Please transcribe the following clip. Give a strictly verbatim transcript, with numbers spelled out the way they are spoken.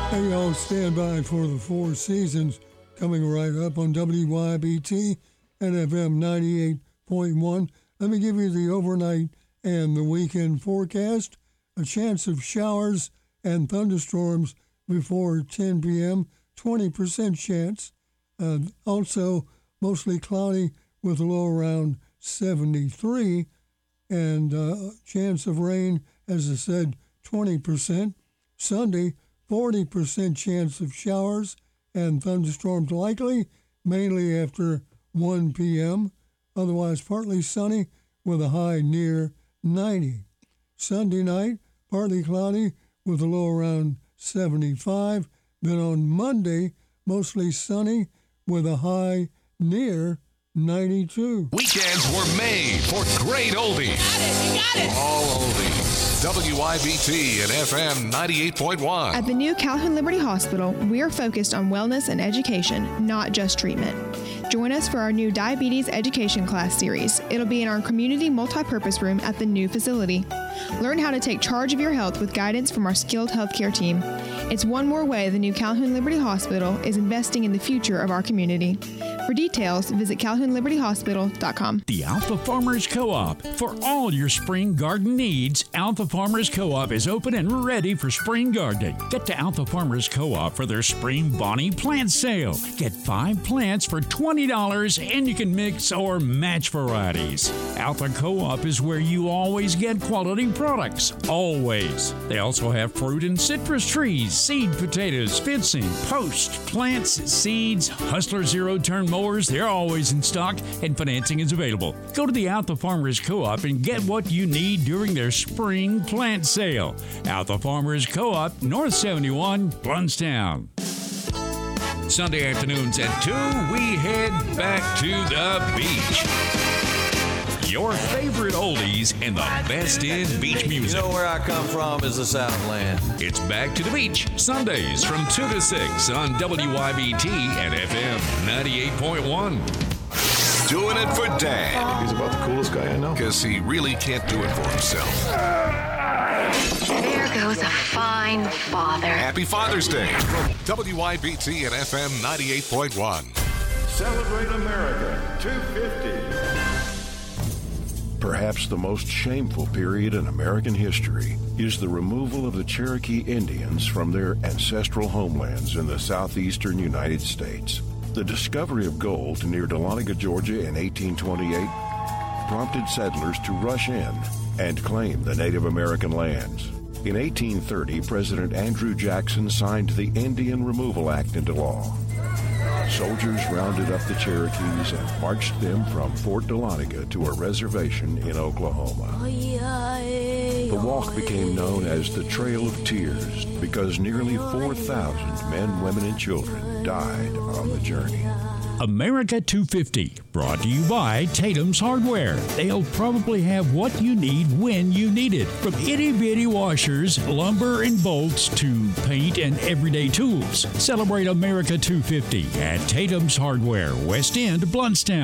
Hey, y'all, stand by for the Four Seasons coming right up on W Y B T and F M ninety-eight point one. Let me give you the overnight and the weekend forecast. A chance of showers and thunderstorms before ten p.m., twenty percent chance. Uh, also, mostly cloudy with a low around seventy-three, and uh, chance of rain, as I said, twenty percent. Sunday, forty percent chance of showers and thunderstorms likely, mainly after one p.m. Otherwise, partly sunny with a high near ninety. Sunday night, partly cloudy with a low around seventy-five. Then on Monday, mostly sunny with a high near ninety-two. Weekends were made for great oldies. Got it, you got it. All oldies. W Y B T and F M ninety-eight point one. At the new Calhoun Liberty Hospital, we are focused on wellness and education, not just treatment. Join us for our new diabetes education class series. It'll be in our community multipurpose room at the new facility. Learn how to take charge of your health with guidance from our skilled healthcare team. It's one more way the new Calhoun Liberty Hospital is investing in the future of our community. For details, visit calhoun liberty hospital dot com. The Alpha Farmers Co-op. For all your spring garden needs, Alpha Farmers Co-op is open and ready for spring gardening. Get to Alpha Farmers Co-op for their Spring Bonnie plant sale. Get five plants for twenty dollars and you can mix or match varieties. Alpha Co-op is where you always get quality products. Always. They also have fruit and citrus trees, seed potatoes, fencing, post, plants, seeds, Hustler zero-turn mowers. They're always in stock and financing is available. Go to the Alpha Farmers Co-op and get what you need during their spring plant sale. Alpha Farmers Co-op, North seventy-one, Blountstown. Sunday afternoons at two, we head back to the beach. Your favorite oldies and the best in beach music. You know where I come from is the Southland. It's Back to the Beach, Sundays from two to six on W Y B T and F M ninety-eight point one. Doing it for Dad. He's about the coolest guy I know. Because he really can't do it for himself. There goes a fine father. Happy Father's Day. W Y B T and F M ninety-eight point one. Celebrate America two fifty. Perhaps the most shameful period in American history is the removal of the Cherokee Indians from their ancestral homelands in the southeastern United States. The discovery of gold near Dahlonega, Georgia in eighteen twenty-eight prompted settlers to rush in and claim the Native American lands. In eighteen thirty, President Andrew Jackson signed the Indian Removal Act into law. Soldiers rounded up the Cherokees and marched them from Fort Dahlonega to a reservation in Oklahoma. The walk became known as the Trail of Tears because nearly four thousand men, women, and children died on the journey. America two fifty, brought to you by Tatum's Hardware. They'll probably have what you need when you need it. From itty-bitty washers, lumber and bolts, to paint and everyday tools. Celebrate America two fifty at Tatum's Hardware, West End, Blountstown.